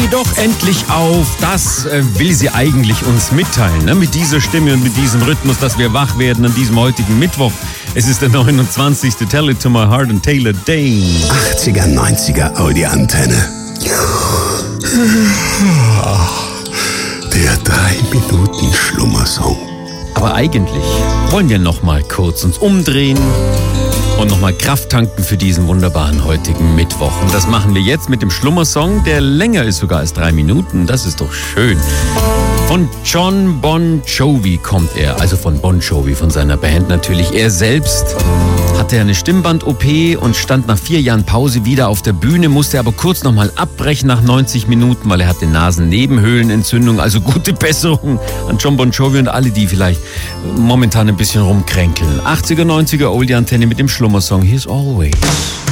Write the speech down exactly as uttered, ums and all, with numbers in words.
doch endlich auf. Das äh, will sie eigentlich uns mitteilen, ne? Mit dieser Stimme und mit diesem Rhythmus, dass wir wach werden an diesem heutigen Mittwoch. Es ist der neunundzwanzigste Tell It To My Heart und Taylor Dayne. achtziger, neunziger Audi-Antenne. Der drei Minuten Schlummersong. Aber eigentlich wollen wir noch mal kurz uns umdrehen und noch mal Kraft tanken für diesen wunderbaren heutigen Mittwoch. Und das machen wir jetzt mit dem Schlummersong, der länger ist sogar als drei Minuten. Das ist doch schön. Von Jon Bon Jovi kommt er, also von Bon Jovi, von seiner Band natürlich. Er selbst hatte eine Stimmband-O P und stand nach vier Jahren Pause wieder auf der Bühne, musste aber kurz nochmal abbrechen nach neunzig Minuten, weil er hatte Nasennebenhöhlenentzündung. Also gute Besserung an Jon Bon Jovi und alle, die vielleicht momentan ein bisschen rumkränkeln. achtziger, neunziger Oldie-Antenne mit dem Schlummersong Here's Always.